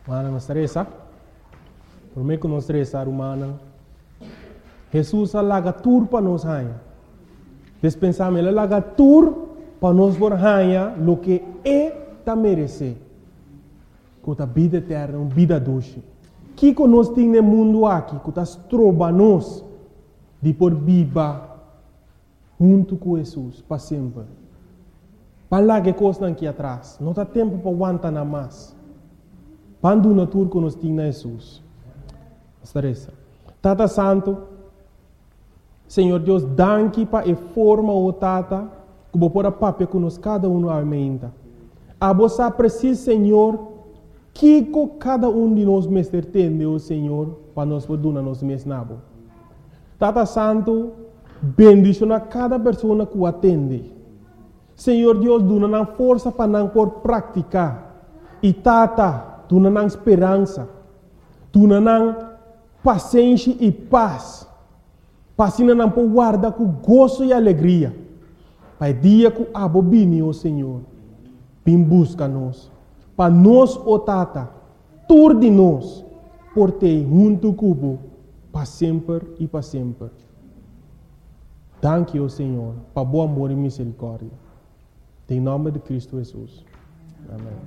Mana não estressa. Por mim que não estressa, humana. Jesus alaga tur para nós rainha. Despensamos ele alaga tur para nós por rainha, lo que tá merece. Com a vida eterna, uma vida doce. Que nós temos no mundo aqui, que está trova nós de por viva junto com Jesus para sempre. Para lá que coisa aqui atrás, não dá tempo para aguentar nada mais. Quando na tour que nós temos Jesus. Estressa. Tata Santo, Senhor Deus, danke para a forma o Tata, que vou pôr a papel que nós cada um aumenta. A você precisa, Senhor, que cada um de nós mestre tem, o Senhor, para nós poder nos mesnabo. Tata Santo, bendicionar cada pessoa que o atende. Senhor Deus, dona força para não por praticar. E Tata, dona esperança. Dona paciência e paz. Passina não por guardar com gozo e alegria. Para o dia que abobine, o Senhor, vem busca nós. Para nós, o Tata, tudo de nós, por ter junto cubo, para sempre e para sempre. Danke, o Senhor, para bom amor e misericórdia. Em nome de Cristo Jesus. Amém.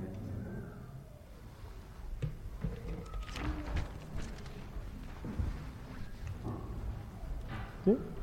Okay?